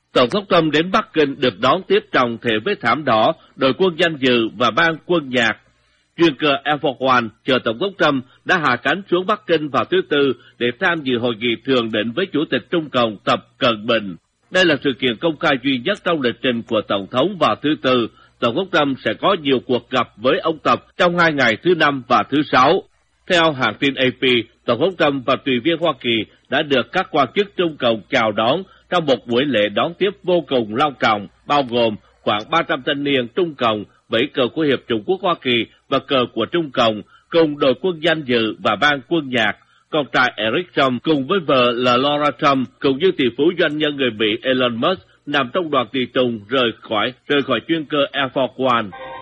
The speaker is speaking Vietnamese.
Tổng thống Trump đến Bắc Kinh được đón tiếp trọng thể với thảm đỏ, đội quân danh dự và ban quân nhạc. Chuyên cơ Air Force One chờ Tổng thống Trump đã hạ cánh xuống Bắc Kinh vào thứ Tư để tham dự hội nghị thượng đỉnh với Chủ tịch Trung Cộng Tập Cận Bình. Đây là sự kiện công khai duy nhất trong lịch trình của Tổng thống vào thứ Tư. Tổng thống Trump sẽ có nhiều cuộc gặp với ông Tập trong 2 ngày thứ Năm và thứ Sáu. Theo hãng tin AP, Tổng thống Trump và tùy viên Hoa Kỳ đã được các quan chức Trung Cộng chào đón trong một buổi lễ đón tiếp vô cùng long trọng, bao gồm khoảng 300 thanh niên Trung Cộng, vẫy cờ của Hiệp chủng quốc Hoa Kỳ và cờ của Trung Cộng, cùng đội quân danh dự và ban quân nhạc. Con trai Eric Trump cùng với vợ là Laura Trump, cũng như tỷ phú doanh nhân người Mỹ Elon Musk nằm trong đoàn tùy tùng rời khỏi chuyên cơ Air Force One.